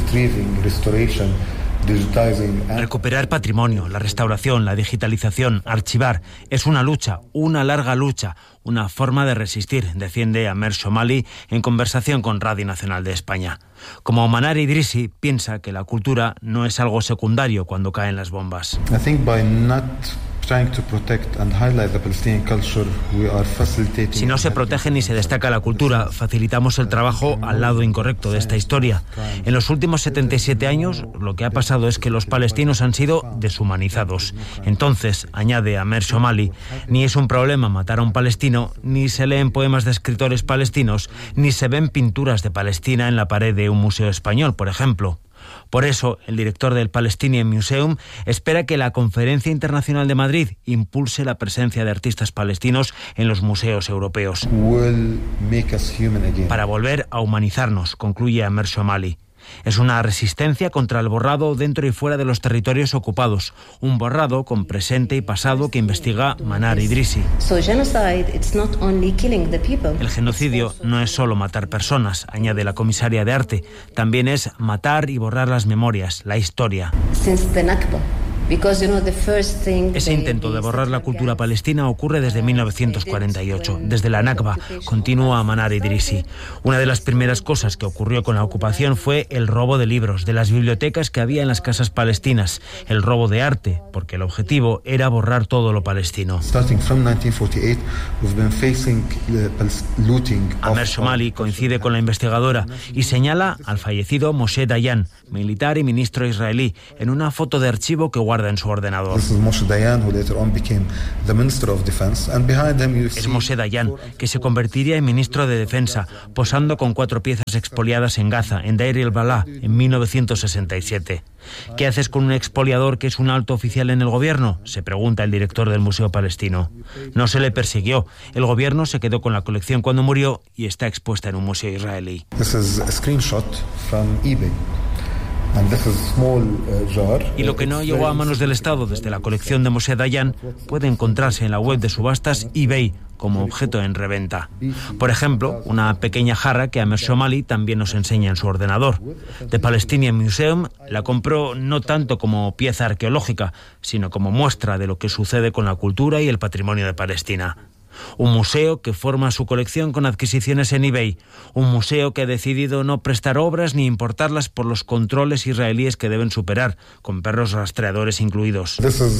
Recuperar patrimonio, la restauración, la digitalización, archivar, es una lucha, una larga lucha, una forma de resistir, defiende Amer Somali en conversación con Radio Nacional de España. Como Manar Idrissi, piensa que la cultura no es algo secundario cuando caen las bombas. I think by not Si no se protege ni se destaca la cultura, facilitamos el trabajo al lado incorrecto de esta historia. En los últimos setenta y siete años, lo que ha pasado es que los palestinos han sido deshumanizados. Entonces, añade Amer Shomali, ni es un problema matar a un palestino, ni se leen poemas de escritores palestinos, ni se ven pinturas de Palestina en la pared de un museo español, por ejemplo. Por eso, el director del Palestinian Museum espera que la Conferencia Internacional de Madrid impulse la presencia de artistas palestinos en los museos europeos. Para volver a humanizarnos, concluye Amer Shomali. Es una resistencia contra el borrado dentro y fuera de los territorios ocupados, un borrado con presente y pasado que investiga Manar Idrissi. El genocidio no es solo matar personas, añade la comisaria de arte, también es matar y borrar las memorias, la historia. Ese intento de borrar la cultura palestina ocurre desde mil novecientos cuarenta y ocho, desde la Nakba, continúa Manar Idrissi. Una de las primeras cosas que ocurrió con la ocupación fue el robo de libros, de las bibliotecas que había en las casas palestinas, el robo de arte, porque el objetivo era borrar todo lo palestino. Amer Shomali coincide con la investigadora y señala al fallecido Moshe Dayan, militar y ministro israelí, en una foto de archivo que guarda en su ordenador. Es Moshe Dayan, que se convertiría en ministro de Defensa, posando con cuatro piezas expoliadas en Gaza, en Deir el-Balá, en mil novecientos sesenta y siete. ¿Qué haces con un expoliador que es un alto oficial en el gobierno?, se pregunta el director del Museo Palestino. No se le persiguió. El gobierno se quedó con la colección cuando murió y está expuesta en un museo israelí. This is a screenshot from eBay. Y lo que no llegó a manos del Estado desde la colección de Moshe Dayan puede encontrarse en la web de subastas eBay como objeto en reventa. Por ejemplo, una pequeña jarra que Amer Shomali también nos enseña en su ordenador. The Palestinian Museum la compró no tanto como pieza arqueológica, sino como muestra de lo que sucede con la cultura y el patrimonio de Palestina. Un museo que forma su colección con adquisiciones en eBay. Un museo que ha decidido no prestar obras ni importarlas por los controles israelíes que deben superar, con perros rastreadores incluidos.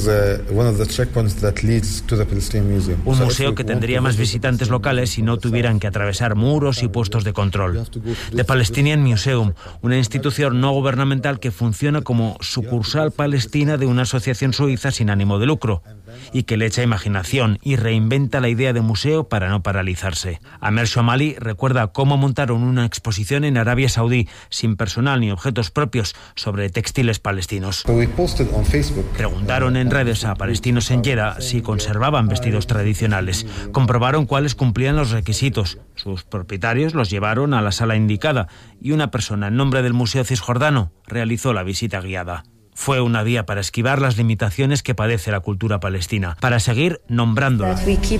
Un museo que tendría más visitantes locales si no tuvieran que atravesar muros y puestos de control. The Palestinian Museum, una institución no gubernamental que funciona como sucursal palestina de una asociación suiza sin ánimo de lucro y que le echa imaginación y reinventa la idea de museo para no paralizarse. Amer Shomali recuerda cómo montaron una exposición en Arabia Saudí sin personal ni objetos propios sobre textiles palestinos. Preguntaron en redes a palestinos en Jeddah si conservaban vestidos tradicionales. Comprobaron cuáles cumplían los requisitos. Sus propietarios los llevaron a la sala indicada y una persona en nombre del Museo Cisjordano realizó la visita guiada. Fue una vía para esquivar las limitaciones que padece la cultura palestina, para seguir nombrándola.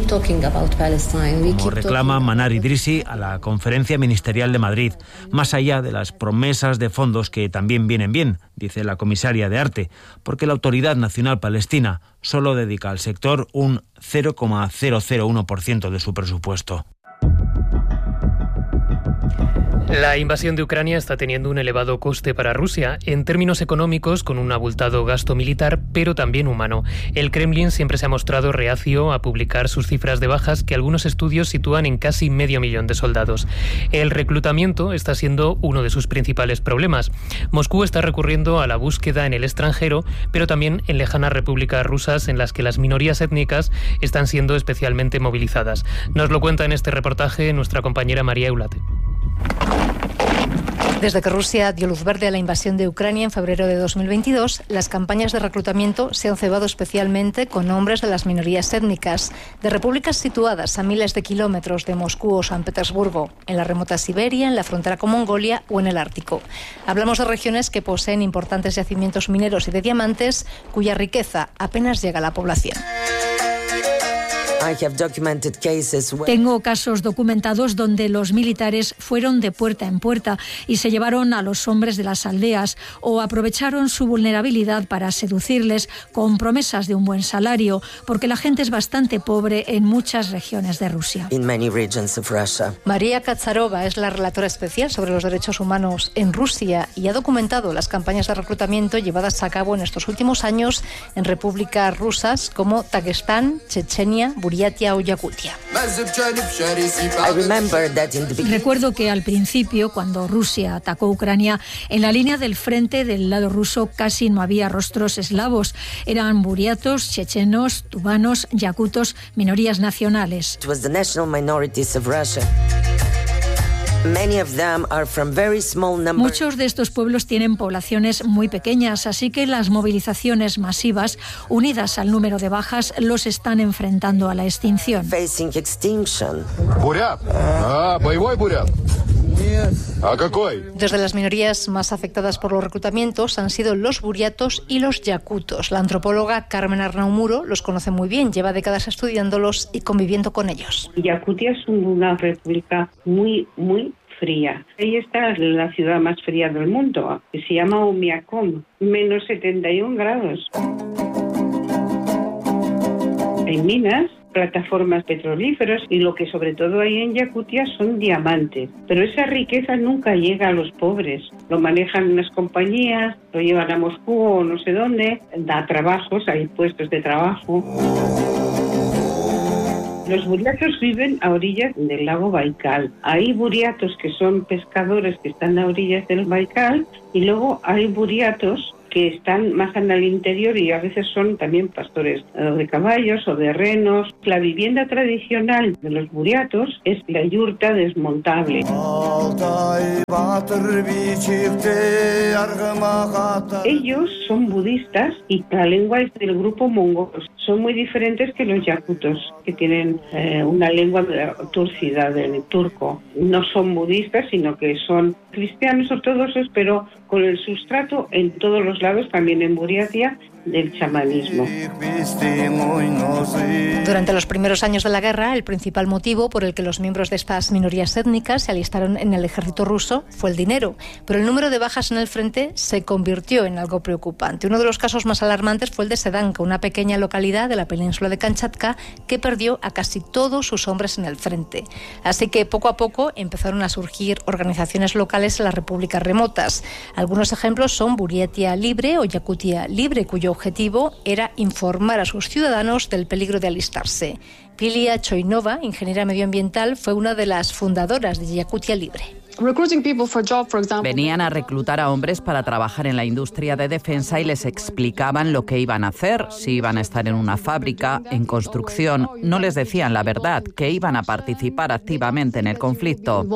Como reclama Manar Idrissi a la Conferencia Ministerial de Madrid, más allá de las promesas de fondos que también vienen bien, dice la comisaria de arte, porque la Autoridad Nacional Palestina solo dedica al sector un cero coma cero cero uno por ciento de su presupuesto. La invasión de Ucrania está teniendo un elevado coste para Rusia, en términos económicos con un abultado gasto militar, pero también humano. El Kremlin siempre se ha mostrado reacio a publicar sus cifras de bajas, que algunos estudios sitúan en casi medio millón de soldados. El reclutamiento está siendo uno de sus principales problemas. Moscú está recurriendo a la búsqueda en el extranjero, pero también en lejanas repúblicas rusas en las que las minorías étnicas están siendo especialmente movilizadas. Nos lo cuenta en este reportaje nuestra compañera María Eulate. Desde que Rusia dio luz verde a la invasión de Ucrania en febrero de dos mil veintidós, las campañas de reclutamiento se han cebado especialmente con hombres de las minorías étnicas, de repúblicas situadas a miles de kilómetros de Moscú o San Petersburgo, en la remota Siberia, en la frontera con Mongolia o en el Ártico. Hablamos de regiones que poseen importantes yacimientos mineros y de diamantes, cuya riqueza apenas llega a la población. Tengo casos documentados donde los militares fueron de puerta en puerta y se llevaron a los hombres de las aldeas o aprovecharon su vulnerabilidad para seducirles con promesas de un buen salario, porque la gente es bastante pobre en muchas regiones de Rusia. María Kazarova es la relatora especial sobre los derechos humanos en Rusia y ha documentado las campañas de reclutamiento llevadas a cabo en estos últimos años en repúblicas rusas como Dagestán, Chechenia, Buriatia o Yakutia. Recuerdo que al principio, cuando Rusia atacó Ucrania, en la línea del frente del lado ruso casi no había rostros eslavos. Eran buriatos, chechenos, tubanos, yakutos, minorías nacionales. Muchos de estos pueblos tienen poblaciones muy pequeñas, así que las movilizaciones masivas, unidas al número de bajas, los están enfrentando a la extinción. Desde las minorías más afectadas por los reclutamientos han sido los buriatos y los yakutos. La antropóloga Carmen Arnaumuro los conoce muy bien, lleva décadas estudiándolos y conviviendo con ellos. Yakutia es una república muy, muy fría. Ahí está la ciudad más fría del mundo, que se llama Omiakom, menos setenta y un grados. Hay minas, plataformas petrolíferas y lo que sobre todo hay en Yakutia son diamantes. Pero esa riqueza nunca llega a los pobres. Lo manejan unas compañías, lo llevan a Moscú o no sé dónde, da trabajos, hay puestos de trabajo. Los buriatos viven a orillas del lago Baikal. Hay buriatos que son pescadores que están a orillas del Baikal y luego hay buriatos que están más en el interior y a veces son también pastores de caballos o de renos. La vivienda tradicional de los buriatos es la yurta desmontable. Ellos son budistas y la lengua es del grupo mongol. Son muy diferentes que los yakutos, que tienen eh, una lengua turcida del turco. No son budistas, sino que son cristianos ortodoxos, pero con el sustrato en todos los lados, también en Buriatia, del chamanismo. Durante los primeros años de la guerra, el principal motivo por el que los miembros de estas minorías étnicas se alistaron en el ejército ruso fue el dinero, pero el número de bajas en el frente se convirtió en algo preocupante. Uno de los casos más alarmantes fue el de Sedanka, una pequeña localidad de la península de Kamchatka que perdió a casi todos sus hombres en el frente. Así que poco a poco empezaron a surgir organizaciones locales en las repúblicas remotas. Algunos ejemplos son Buriatia Libre o Yakutia Libre, cuyo objetivo era informar a sus ciudadanos del peligro de alistarse. Pilia Choinova, ingeniera medioambiental, fue una de las fundadoras de Yakutia Libre. Venían a reclutar a hombres para trabajar en la industria de defensa y les explicaban lo que iban a hacer, si iban a estar en una fábrica, en construcción. No les decían la verdad, que iban a participar activamente en el conflicto.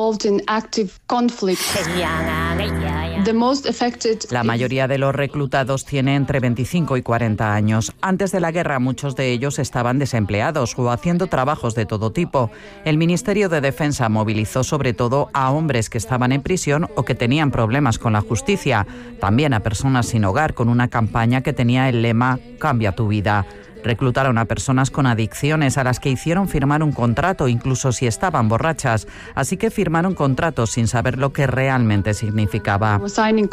La mayoría de los reclutados tiene entre veinticinco y cuarenta años. Antes de la guerra, muchos de ellos estaban desempleados o haciendo trabajos de todo tipo. El Ministerio de Defensa movilizó sobre todo a hombres que estaban en prisión o que tenían problemas con la justicia, también a personas sin hogar, con una campaña que tenía el lema «Cambia tu vida». Reclutaron a personas con adicciones a las que hicieron firmar un contrato, incluso si estaban borrachas. Así que firmaron contratos sin saber lo que realmente significaba.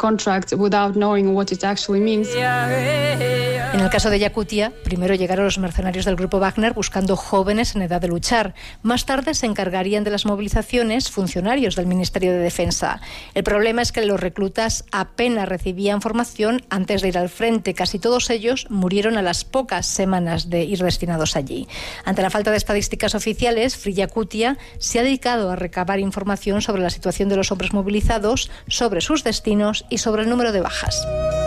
En el caso de Yakutia, primero llegaron los mercenarios del grupo Wagner buscando jóvenes en edad de luchar. Más tarde se encargarían de las movilizaciones funcionarios del Ministerio de Defensa. El problema es que los reclutas apenas recibían formación antes de ir al frente. Casi todos ellos murieron a las pocas semanas de ir destinados allí. Ante la falta de estadísticas oficiales, Free Yakutia se ha dedicado a recabar información sobre la situación de los hombres movilizados, sobre sus destinos y sobre el número de bajas.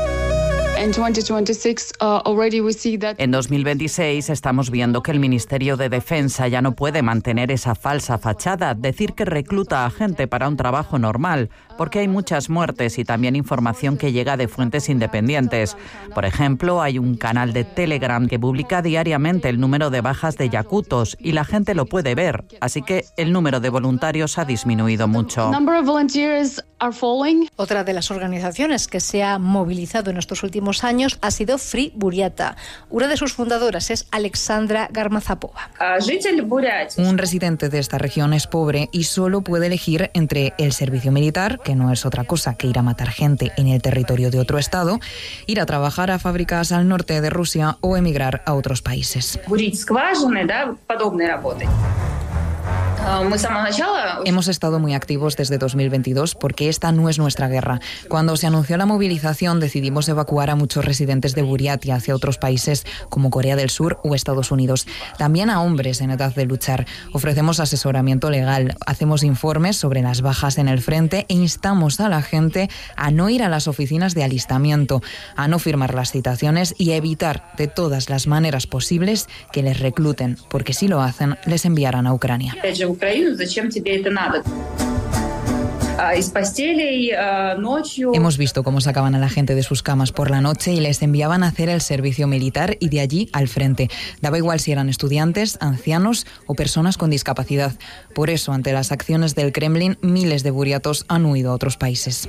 En dos mil veintiséis estamos viendo que el Ministerio de Defensa ya no puede mantener esa falsa fachada, decir que recluta a gente para un trabajo normal, porque hay muchas muertes y también información que llega de fuentes independientes. Por ejemplo, hay un canal de Telegram que publica diariamente el número de bajas de yakutos y la gente lo puede ver, así que el número de voluntarios ha disminuido mucho. Otra de las organizaciones que se ha movilizado en estos últimos últimos años ha sido Free Buryata. Una de sus fundadoras es Alexandra Garmazapova. Un residente de esta región es pobre y solo puede elegir entre el servicio militar, que no es otra cosa que ir a matar gente en el territorio de otro estado, ir a trabajar a fábricas al norte de Rusia o emigrar a otros países. Hemos estado muy activos desde dos mil veintidós porque esta no es nuestra guerra. Cuando se anunció la movilización decidimos evacuar a muchos residentes de Buriatia hacia otros países como Corea del Sur o Estados Unidos. También a hombres en edad de luchar. Ofrecemos asesoramiento legal, hacemos informes sobre las bajas en el frente e instamos a la gente a no ir a las oficinas de alistamiento, a no firmar las citaciones y a evitar de todas las maneras posibles que les recluten, porque si lo hacen les enviarán a Ucrania. Украину, зачем тебе это надо? Hemos visto cómo sacaban a la gente de sus camas por la noche y les enviaban a hacer el servicio militar y de allí al frente. Daba igual si eran estudiantes, ancianos o personas con discapacidad. Por eso, ante las acciones del Kremlin, miles de buriatos han huido a otros países.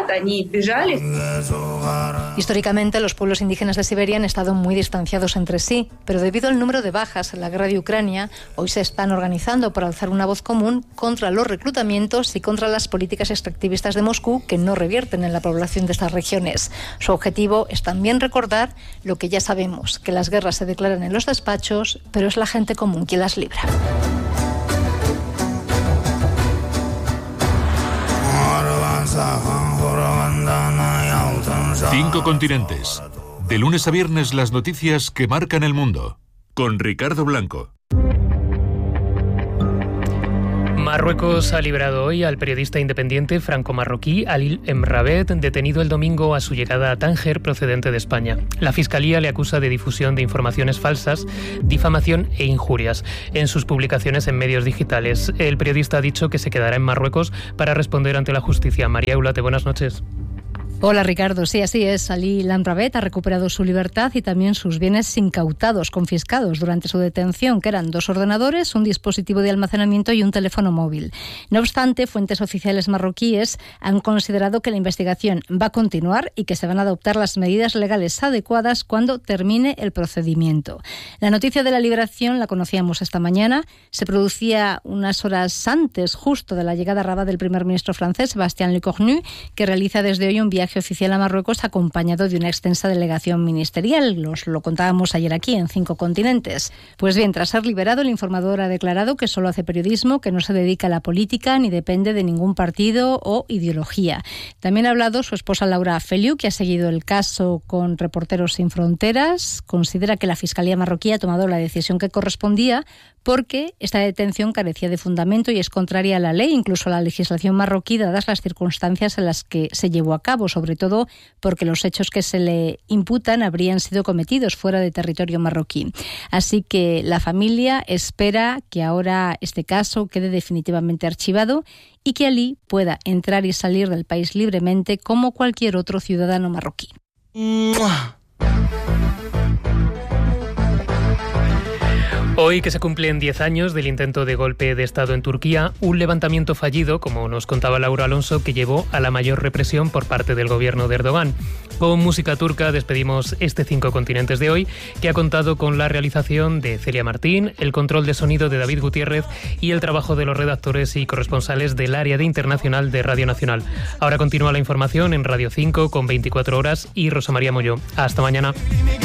Históricamente, los pueblos indígenas de Siberia han estado muy distanciados entre sí, pero debido al número de bajas en la guerra de Ucrania, hoy se están organizando para alzar una voz común contra los reclutamientos y contra las políticas extractivistas de Moscú que no revierten en la población de estas regiones. Su objetivo es también recordar lo que ya sabemos, que las guerras se declaran en los despachos, pero es la gente común quien las libra. Cinco continentes. De lunes a viernes las noticias que marcan el mundo. Con Ricardo Blanco. Marruecos ha liberado hoy al periodista independiente franco-marroquí Alil Emrabet, detenido el domingo a su llegada a Tánger procedente de España. La Fiscalía le acusa de difusión de informaciones falsas, difamación e injurias en sus publicaciones en medios digitales. El periodista ha dicho que se quedará en Marruecos para responder ante la justicia. María Eulate, buenas noches. Hola Ricardo, sí, así es. Alil Emrabet ha recuperado su libertad y también sus bienes incautados, confiscados durante su detención, que eran dos ordenadores, un dispositivo de almacenamiento y un teléfono móvil. No obstante, fuentes oficiales marroquíes han considerado que la investigación va a continuar y que se van a adoptar las medidas legales adecuadas cuando termine el procedimiento. La noticia de la liberación la conocíamos esta mañana. Se producía unas horas antes, justo de la llegada a Rabat del primer ministro francés, Sébastien Lecornu, que realiza desde hoy un viaje oficial a Marruecos acompañado de una extensa delegación ministerial. Los lo contábamos ayer aquí en Cinco Continentes. Pues bien, tras ser liberado, el informador ha declarado que solo hace periodismo, que no se dedica a la política ni depende de ningún partido o ideología. También ha hablado su esposa Laura Feliu, que ha seguido el caso con Reporteros Sin Fronteras. Considera que la Fiscalía marroquí ha tomado la decisión que correspondía porque esta detención carecía de fundamento y es contraria a la ley, incluso a la legislación marroquí, dadas las circunstancias en las que se llevó a cabo, sobre todo porque los hechos que se le imputan habrían sido cometidos fuera de territorio marroquí. Así que la familia espera que ahora este caso quede definitivamente archivado y que Alí pueda entrar y salir del país libremente como cualquier otro ciudadano marroquí. Hoy que se cumplen diez años del intento de golpe de Estado en Turquía, un levantamiento fallido, como nos contaba Laura Alonso, que llevó a la mayor represión por parte del gobierno de Erdogan. Con música turca despedimos este Cinco Continentes de hoy, que ha contado con la realización de Celia Martín, el control de sonido de David Gutiérrez y el trabajo de los redactores y corresponsales del área de internacional de Radio Nacional. Ahora continúa la información en Radio cinco con veinticuatro horas y Rosa María Molló. Hasta mañana.